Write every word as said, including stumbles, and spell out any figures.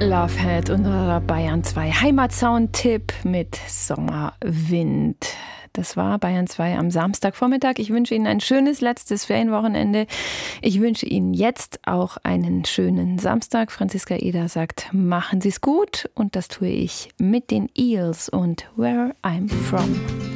Lovehead unserer Bayern zwei Heimatsound-Tipp mit Sommerwind. Das war Bayern zwei am Samstagvormittag. Ich wünsche Ihnen ein schönes letztes Ferienwochenende. Ich wünsche Ihnen jetzt auch einen schönen Samstag. Franziska Eder sagt, machen Sie es gut. Und das tue ich mit den Eels und Where I'm From.